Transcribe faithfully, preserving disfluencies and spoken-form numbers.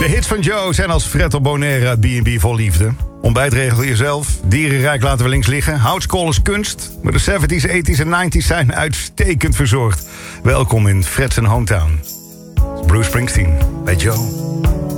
De hits van Joe zijn als Fred op Bonaire uit B en B vol liefde. Ontbijt regel je zelf, dierenrijk laten we links liggen. Houtskool is kunst, maar de zeventies, tachtiger en negentiger zijn uitstekend verzorgd. Welkom in Fred's hometown. Bruce Springsteen bij Joe.